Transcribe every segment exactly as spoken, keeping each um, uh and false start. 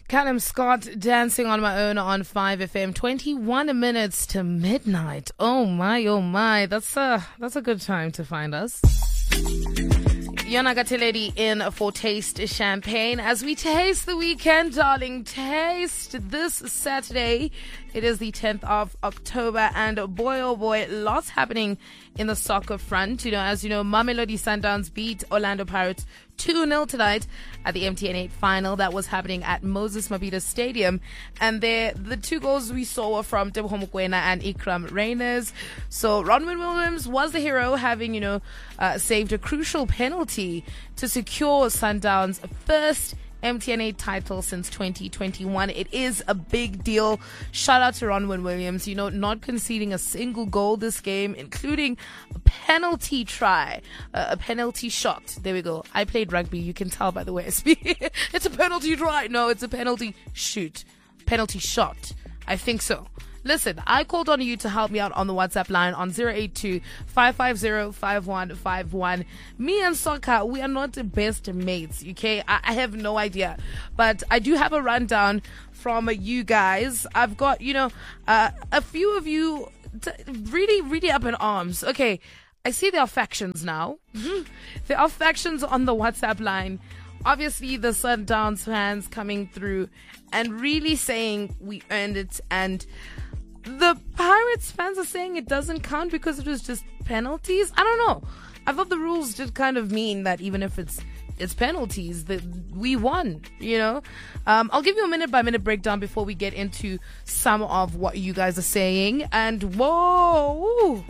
Callum Scott, Dancing on My Own on five F M. twenty-one minutes to midnight. Oh my, oh my. That's a, that's a good time to find us. Yona Gateledi in for Taste Champagne as we taste the weekend, darling. Taste this Saturday. It is the tenth of October, and boy, oh boy, lots happening in the soccer front. You know, as you know, Mamelodi Sundowns beat Orlando Pirates two nil tonight at the M T N eight final that was happening at Moses Mabhida Stadium. And there, the two goals we saw were from Teboho Mokoena and Ikram Reyners. So Ronwen Williams was the hero, having, you know, uh, saved a crucial penalty to secure Sundowns' first M T N eight title since twenty twenty-one. It is a big deal. Shout out to Ronwen Williams, you know, not conceding a single goal this game, including a penalty try, uh, a penalty shot. There we go. I played rugby. You can tell by the way I speak. It's a penalty try. No, it's a penalty shoot. Penalty shot. I think so. Listen, I called on you to help me out on the WhatsApp line on zero eight two, five five zero, five one five one. Me and Soccer, we are not the best mates, okay? I, I have no idea. But I do have a rundown from uh, you guys. I've got, you know, uh, a few of you t- really, really up in arms. Okay, I see there are factions now. There are factions on the WhatsApp line. Obviously, the Sundowns fans coming through and really saying we earned it, and the Pirates fans are saying it doesn't count because it was just penalties. I don't know. I thought the rules did kind of mean that even if it's it's penalties, that we won, you know. Um, I'll give you a minute by minute breakdown before we get into some of what you guys are saying. And whoa,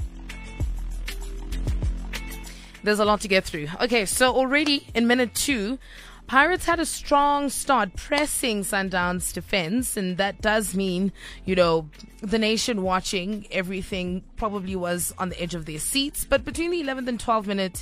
there's a lot to get through. Okay, so already in minute two, Pirates had a strong start pressing Sundowns' defense, and that does mean, you know, the nation watching everything probably was on the edge of their seats. But between the eleventh and twelfth minute,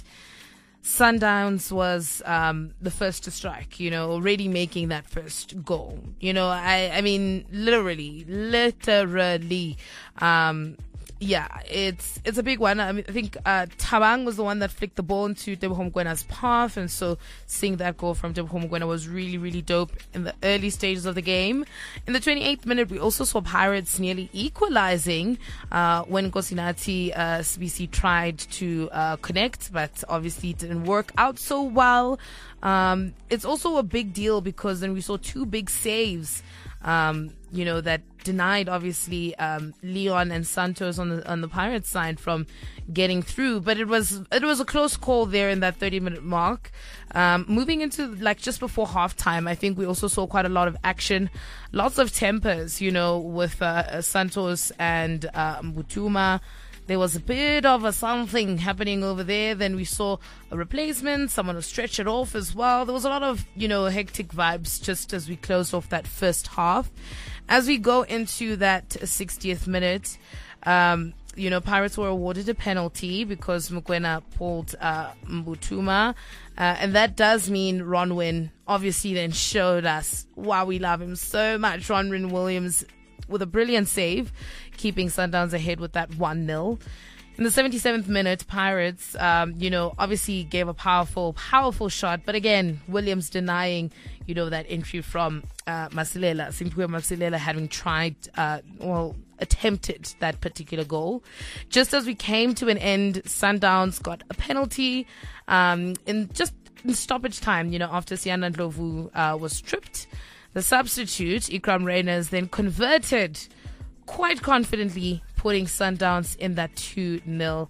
Sundowns was um, the first to strike, you know, already making that first goal. You know, I, I mean, literally, literally, um, yeah, it's it's a big one. I mean, I think uh, Thabang was the one that flicked the ball into Teboho Mokwena's path, and so seeing that goal from Teboho Mokoena was really, really dope in the early stages of the game. In the twenty-eighth minute, we also saw Pirates nearly equalizing uh, when Kosinati uh, C B C tried to uh, connect, but obviously it didn't work out so well. Um, it's also a big deal because then we saw two big saves, um, you know, that denied obviously um, Leon and Santos on the on the Pirates side from getting through, but it was it was a close call there in that thirty minute mark. Um, moving into like just before halftime, I think we also saw quite a lot of action, lots of tempers, you know, with uh, Santos and uh, Mutuma. There was a bit of a something happening over there. Then we saw a replacement. Someone was stretched it off as well. There was a lot of, you know, hectic vibes just as we closed off that first half. As we go into that sixtieth minute, um, you know, Pirates were awarded a penalty because Mokoena pulled uh, Mbutuma. Uh, and that does mean Ronwen obviously then showed us why we love him so much. Ronwen Williams with a brilliant save, keeping Sundowns ahead with that one nil. In the seventy-seventh minute, Pirates, um, you know, obviously gave a powerful, powerful shot. But again, Williams denying, you know, that entry from uh, Masilela. Simphiwe Masilela having tried, uh, well, attempted that particular goal. Just as we came to an end, Sundowns got a penalty um, in just in stoppage time, you know, after Sianda Ndlovu uh, was tripped. The substitute, Ikram Reyners, then converted quite confidently, putting Sundowns in that two nil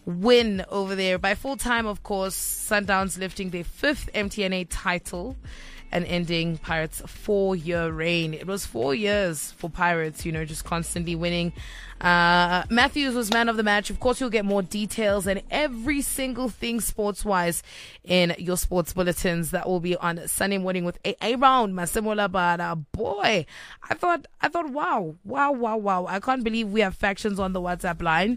win over there. By full time, of course, Sundowns lifting their fifth M T N eight title and ending Pirates' four-year reign. It was four years for Pirates, you know, just constantly winning. Uh, Matthews was man of the match. Of course, you'll get more details and every single thing sports-wise in your sports bulletins. That will be on Sunday morning with A, a round. Masemola, but uh, boy, I thought, I thought, wow, wow, wow, wow. I can't believe we have factions on the WhatsApp line.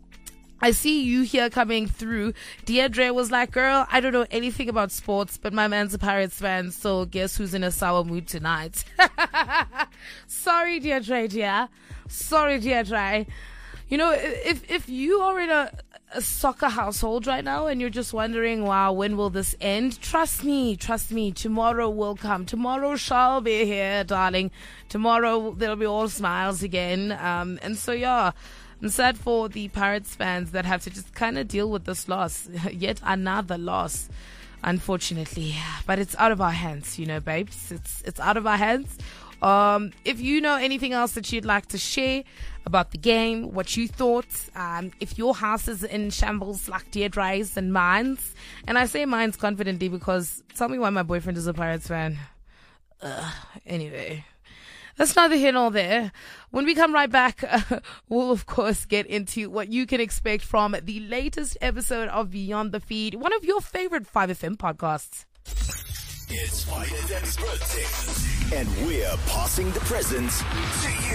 I see you here coming through. Deirdre was like, girl, I don't know anything about sports, but my man's a Pirates fan, so guess who's in a sour mood tonight? Sorry, Deirdre, dear. Sorry, Deirdre. You know, if if you are in a, a soccer household right now and you're just wondering, wow, when will this end? Trust me, trust me, tomorrow will come. Tomorrow shall be here, darling. Tomorrow there'll be all smiles again. Um, and so, yeah, I'm sad for the Pirates fans that have to just kind of deal with this loss. Yet another loss, unfortunately. But it's out of our hands, you know, babes. It's, it's out of our hands. Um, if you know anything else that you'd like to share about the game, what you thought, um, if your house is in shambles like Deirdre's and mine's, and I say mine's confidently because tell me why my boyfriend is a Pirates fan. Ugh, anyway, that's neither here nor there. When we come right back, uh, we'll of course get into what you can expect from the latest episode of Beyond the Feed, one of your favorite five F M podcasts. It's Fight F M's birthday, and we're passing the presents to you.